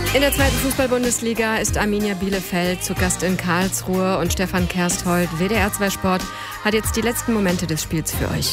In der zweiten Fußball-Bundesliga ist Arminia Bielefeld zu Gast in Karlsruhe und Stefan Kersthold, WDR 2 Sport, hat jetzt die letzten Momente des Spiels für euch.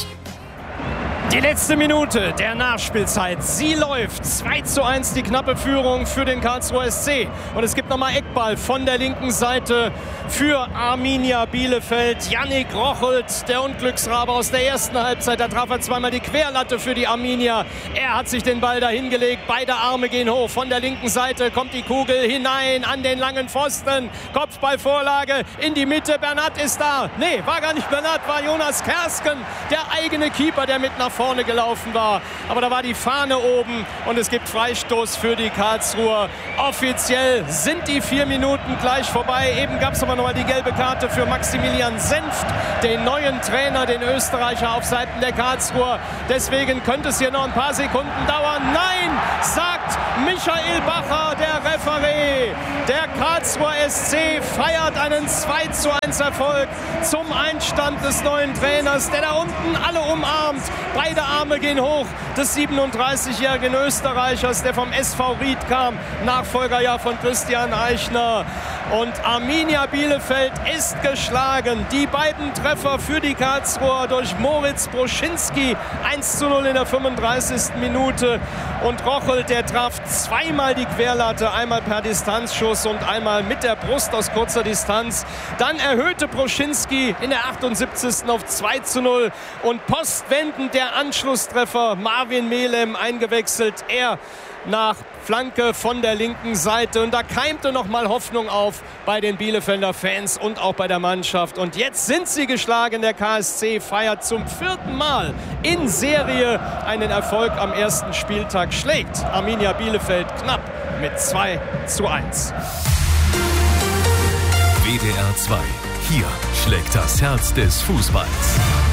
Die letzte Minute der Nachspielzeit. Sie läuft. 2:1 die knappe Führung für den Karlsruher SC. Und es gibt nochmal Eckball von der linken Seite für Arminia Bielefeld. Yannick Rochelt, der Unglücksrabe aus der ersten Halbzeit. Da traf er zweimal die Querlatte für die Arminia. Er hat sich den Ball dahin gelegt. Beide Arme gehen hoch. Von der linken Seite kommt die Kugel hinein an den langen Pfosten. Kopfballvorlage in die Mitte. Bernat ist da. Nee, war gar nicht Bernat, war Jonas Kersken, der eigene Keeper, der mit nach vorne gelaufen war. Aber da war die Fahne oben und es gibt Freistoß für die Karlsruher. Offiziell sind die 4 Minuten gleich vorbei. Eben gab es aber noch mal die gelbe Karte für Maximilian Senft, den neuen Trainer, den Österreicher auf Seiten der Karlsruher. Deswegen könnte es hier noch ein paar Sekunden dauern. Nein, sagt Michael Bacher, der Referee. Der Karlsruher SC feiert einen 2:1 Erfolg zum Einstand des neuen Trainers, der da unten alle umarmt. Beide Arme gehen hoch des 37-jährigen Österreichers, der vom SV Ried kam, Nachfolger ja von Christian Eichner. Und Arminia Bielefeld ist geschlagen. Die beiden Treffer für die Karlsruher durch Moritz Broschinski, 1:0 in der 35. Minute. Und Rochelt, der traf zweimal die Querlatte, einmal per Distanzschuss und einmal mit der Brust aus kurzer Distanz. Dann erhöhte Broschinski in der 78. auf 2:0 und postwendend der Anschlusstreffer. Marvin Melem eingewechselt, er nach Flanke von der linken Seite. Und da keimte noch mal Hoffnung auf bei den Bielefelder Fans und auch bei der Mannschaft. Und jetzt sind sie geschlagen. Der KSC feiert zum 4. Mal in Serie einen Erfolg am ersten Spieltag. Schlägt Arminia Bielefeld knapp mit 2:1. WDR 2. Hier schlägt das Herz des Fußballs.